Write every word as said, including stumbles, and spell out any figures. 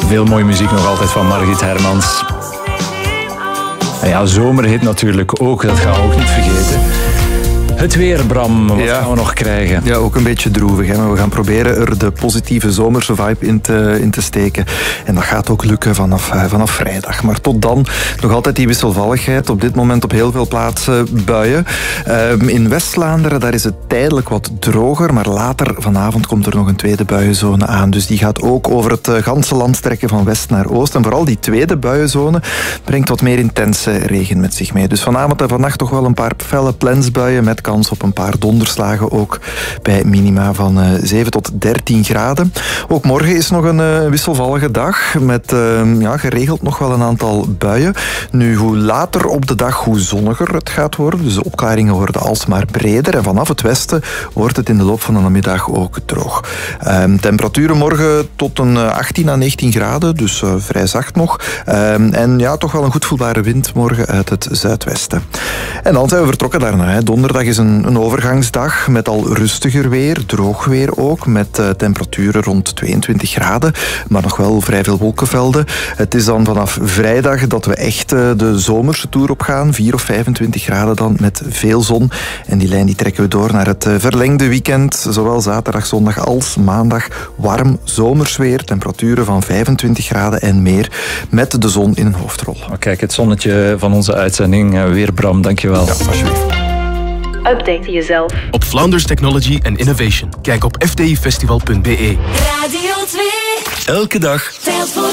Veel mooie muziek nog altijd van Margriet Hermans. En ja, zomerhit natuurlijk ook, dat gaan we ook niet vergeten. Het weer, Bram, wat ja. gaan we nog krijgen? Ja, ook een beetje droevig. Hè? Maar we gaan proberen er de positieve zomerse vibe in te, in te steken. En dat gaat ook lukken vanaf, vanaf vrijdag. Maar tot dan nog altijd die wisselvalligheid. Op dit moment op heel veel plaatsen buien. Um, in West-Vlaanderen daar is het tijdelijk wat droger. Maar later vanavond komt er nog een tweede buienzone aan. Dus die gaat ook over het ganse land trekken van west naar oost. En vooral die tweede buienzone brengt wat meer intense regen met zich mee. Dus vanavond en vannacht toch wel een paar felle plensbuien met kans op een paar donderslagen ook bij minima van uh, zeven tot dertien graden. Ook morgen is nog een uh, wisselvallige dag met uh, ja, geregeld nog wel een aantal buien. Nu, hoe later op de dag, hoe zonniger het gaat worden. Dus de opklaringen worden alsmaar breder en vanaf het westen wordt het in de loop van de namiddag ook droog. Um, temperaturen morgen tot een uh, achttien à negentien graden, dus uh, vrij zacht nog. Um, en ja, toch wel een goed voelbare wind morgen uit het zuidwesten. En dan zijn we vertrokken daarna. Hè. Donderdag is een, een overgangsdag met al rustiger weer, droog weer ook, met uh, temperaturen rond tweeëntwintig graden, maar nog wel vrij veel wolkenvelden. Het is dan vanaf vrijdag dat we echt uh, de zomerse toer op gaan, vier of vijfentwintig graden dan met veel zon. En die lijn die trekken we door naar het uh, verlengde weekend, zowel zaterdag, zondag als maandag. Warm zomers weer, temperaturen van vijfentwintig graden en meer, met de zon in een hoofdrol. Oh, kijk, het zonnetje van onze uitzending uh, weer, Bram, dankjewel. Ja, alsjeblieft. Update jezelf op Flanders Technology and Innovation. Kijk op f t i festival punt b e. Radio twee. Elke dag Telt voor